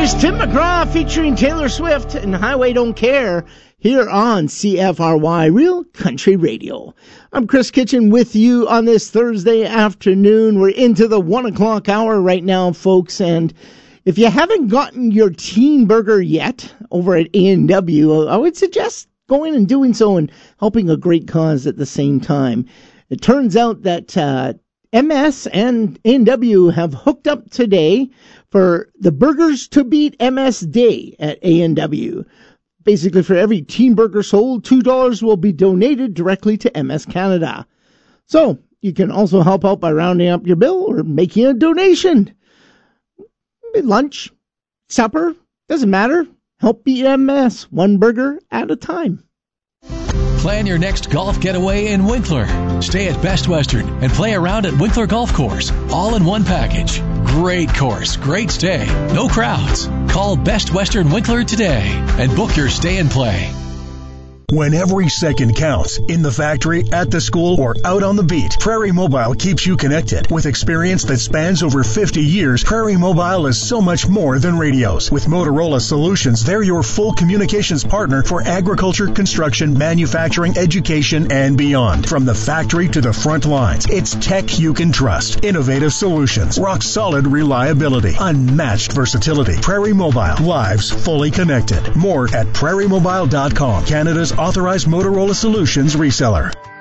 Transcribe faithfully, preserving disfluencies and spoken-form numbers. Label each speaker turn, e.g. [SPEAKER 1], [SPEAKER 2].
[SPEAKER 1] is Tim McGraw featuring Taylor Swift and Highway Don't Care here on C F R Y Real Country Radio. I'm Chris Kitchen with you on this Thursday afternoon. We're into the one o'clock hour right now, folks, and if you haven't gotten your teen burger yet over at A and W, I would suggest going and doing so and helping a great cause at the same time. It turns out that uh, M S and A and W have hooked up today for the Burgers to Beat M S Day at A and W. Basically, for every teen burger sold, two dollars will be donated directly to M S Canada. So, you can also help out by rounding up your bill or making a donation. Lunch, supper, doesn't matter. Help beat M S, one burger at a time.
[SPEAKER 2] Plan your next golf getaway in Winkler. Stay at Best Western and play around at Winkler Golf Course, all in one package. Great course, great stay, no crowds. Call Best Western Winkler today and book your stay and play.
[SPEAKER 3] When every second counts, in the factory, at the school, or out on the beat, Prairie Mobile keeps you connected. With experience that spans over fifty years, Prairie Mobile is so much more than radios. With Motorola Solutions, they're your full communications partner for agriculture, construction, manufacturing, education, and beyond. From the factory to the front lines, it's tech you can trust. Innovative solutions, rock-solid reliability, unmatched versatility. Prairie Mobile, lives fully connected. More at prairie mobile dot com, Canada's authorized Motorola Solutions reseller.